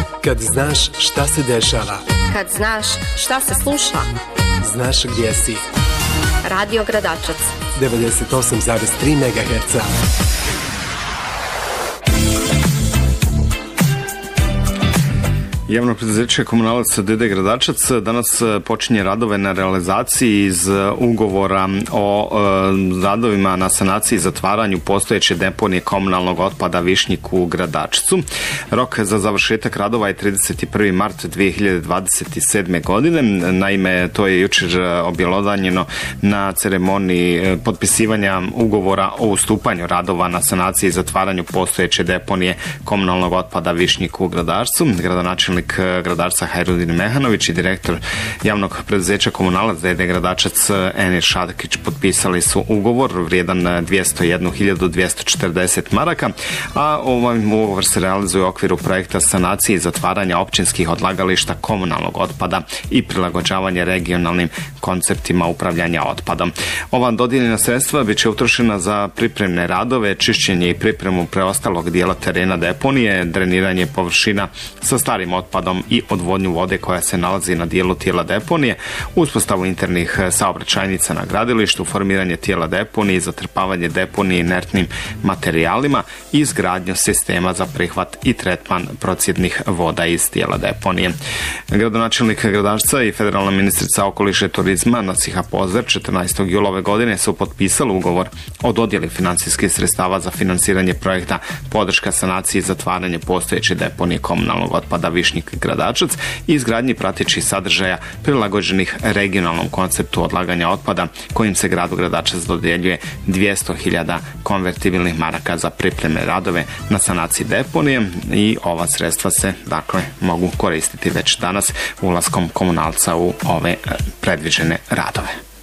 Kad znaš šta se dešava. Kad znaš šta se sluša. Znaš gdje si. Radio Gradačac 98,3 MHz. Javno preduzeće Komunalac d.d. Gradačac danas počinje radove na realizaciji iz ugovora o radovima na sanaciji i zatvaranju postojeće deponije komunalnog otpada Višnjik u Gradačcu. Rok za završetak radova je 31. mart 2027. godine. Naime, to je jučer objelodanjeno na ceremoniji potpisivanja ugovora o ustupanju radova na sanaciji i zatvaranju postojeće deponije komunalnog otpada Višnjik u Gradačcu. Gradonačelnik Gradačca Hajrudin Mehanović i direktor javnog preduzeća Komunalac d.d. Gradačac Enir Šadkić potpisali su ugovor vrijedan 201.240 maraka, a ovaj ugovor se realizuje u okviru projekta sanacije i zatvaranja općinskih odlagališta komunalnog otpada i prilagođavanje regionalnim konceptima upravljanja otpadom. Ova dodijeljena sredstva bit će utrošena za pripremne radove, čišćenje i pripremu preostalog dijela terena deponije, dreniranje površina sa starim otpadom i odvodnju vode koja se nalazi na dijelu tijela deponije, uspostavu internih saobraćajnica na gradilištu, formiranje tijela deponije, zatrpavanje deponije inertnim materijalima i izgradnju sistema za prihvat i tretman procjednih voda iz tijela deponije. Gradonačelnik Gradačca i federalna ministrica okoliša i turizma Nasiha Pozder 14. jula ove godine su potpisali ugovor o dodjeli financijskih sredstava za finansiranje projekta podrška sanaciji i zatvaranje postojeće deponije komunalnog otpada Višnjik Gradačac i izgradnji pratećih sadržaja prilagođenih regionalnom konceptu odlaganja otpada kojim se gradu Gradačac dodjeljuje 200.000 konvertibilnih maraka za pripremne radove na sanaciji deponije i ova sredstva se dakle mogu koristiti već danas ulaskom Komunalca u ove predviđene radove.